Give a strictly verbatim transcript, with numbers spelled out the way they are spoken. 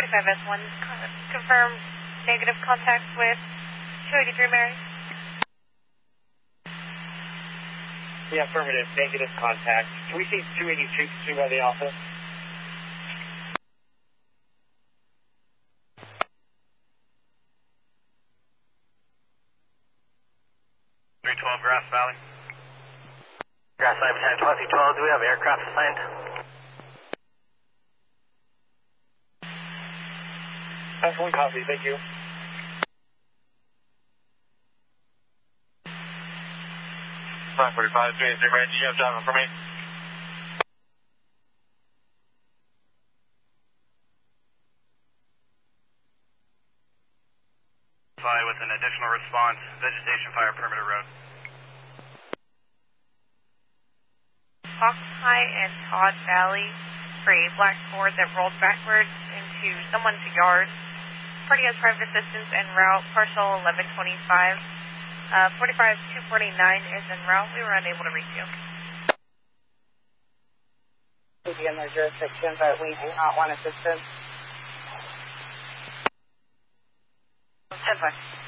twenty-five S one, confirm negative contact with two eighty-three Mary. Yeah, affirmative, negative contact. Can we see two eighty-two pursued by the Alpha? three twelve Grass Valley. Grass Valley, Battalion twenty twelve, do we have aircraft assigned? That's one copy, thank you. nine forty-five, three eighty-three, Mary, do you have Java for me? Fly with an additional response, vegetation fire, perimeter road. Fox High and Todd Valley for a black Ford that rolled backwards into someone's yard. Party has private assistance en route, partial eleven twenty-five. Uh, forty-five two forty-nine is en route. We were unable to reach you. To be in their jurisdiction, but we do not want assistance. ten five.